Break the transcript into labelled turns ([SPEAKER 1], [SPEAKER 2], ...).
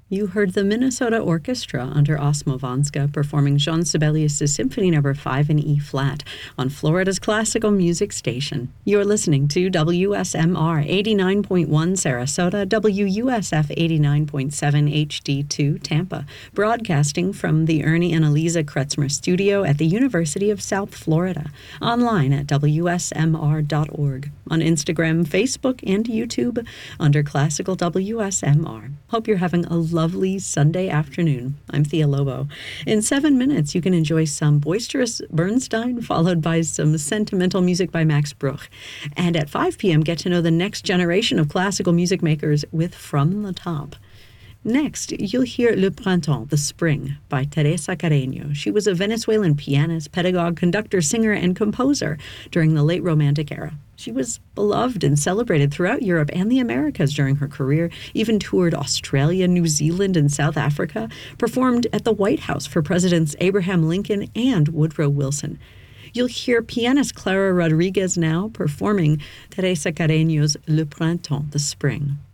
[SPEAKER 1] You heard the Minnesota Orchestra under Osmovanska performing Jean Sibelius' Symphony No. 5 in E-flat on Florida's classical music station. You're listening to WSMR 89.1 Sarasota, WUSF 89.7 HD2 Tampa, broadcasting from the Ernie and Eliza Kretzmer studio at the University of South Florida, online at WSMR.org, on Instagram, Facebook, and YouTube under Classical WSMR. Hope you're having a lovely Sunday afternoon. I'm Thea Lobo. In 7 minutes, you can enjoy some boisterous Bernstein, followed by some sentimental music by Max Bruch. And at 5 p.m., get to know the next generation of classical music makers with From the Top. Next, you'll hear Le Printemps, The Spring, by Teresa Carreño. She was a Venezuelan pianist, pedagogue, conductor, singer, and composer during the late Romantic era. She was beloved and celebrated throughout Europe and the Americas during her career, even toured Australia, New Zealand, and South Africa, performed at the White House for Presidents Abraham Lincoln and Woodrow Wilson. You'll hear pianist Clara Rodriguez now performing Teresa Carreño's Le Printemps, The Spring.